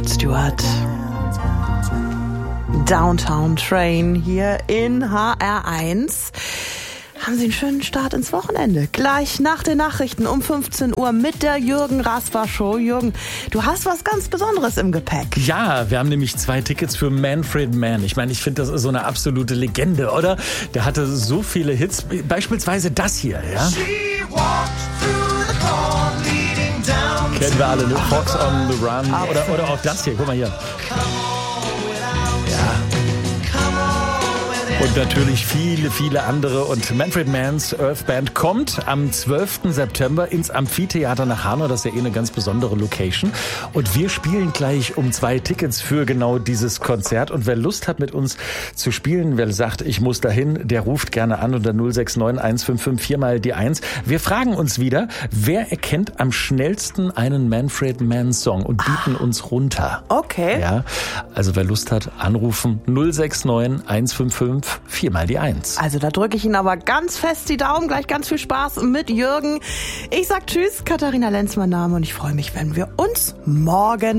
Rod Stewart. Downtown Train hier in HR1. Haben Sie einen schönen Start ins Wochenende. Gleich nach den Nachrichten um 15 Uhr mit der Jürgen Rasper Show. Jürgen, du hast was ganz Besonderes im Gepäck. Ja, wir haben nämlich 2 Tickets für Manfred Mann. Ich meine, ich finde, das ist so eine absolute Legende, oder? Der hatte so viele Hits, beispielsweise das hier, ja? Kennen wir alle, ne? Fox on the Run. Oder auch das hier, guck mal hier. Und natürlich viele, viele andere. Und Manfred Mann's Earth Band kommt am 12. September ins Amphitheater nach Hanau. Das ist ja eine ganz besondere Location. Und wir spielen gleich um 2 Tickets für genau dieses Konzert. Und wer Lust hat, mit uns zu spielen, wer sagt, ich muss dahin, der ruft gerne an unter 069 155 4 mal die 1. Wir fragen uns wieder, wer erkennt am schnellsten einen Manfred Mann Song und bieten uns runter. Okay. Ja, also wer Lust hat, anrufen 069 155 4 mal die 1. Also da drücke ich Ihnen aber ganz fest die Daumen. Gleich ganz viel Spaß mit Jürgen. Ich sag Tschüss, Katharina Lenz mein Name und ich freue mich, wenn wir uns morgen